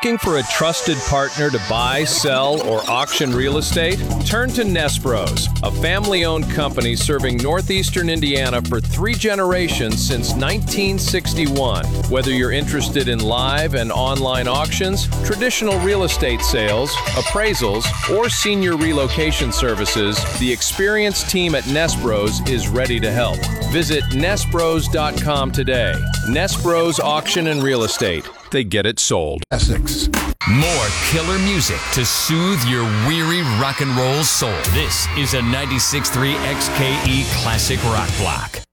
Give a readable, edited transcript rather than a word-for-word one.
Looking for a trusted partner to buy, sell, or auction real estate? Turn to Nespros, a family-owned company serving northeastern Indiana for 3 generations since 1961. Whether you're interested in live and online auctions, traditional real estate sales, appraisals, or senior relocation services, the experienced team at Nespros is ready to help. Visit Nespros.com today. Nespros Auction and Real Estate. They get it sold. Essex. More killer music to soothe your weary rock and roll soul. This is a 96.3 XKE Classic Rock Block.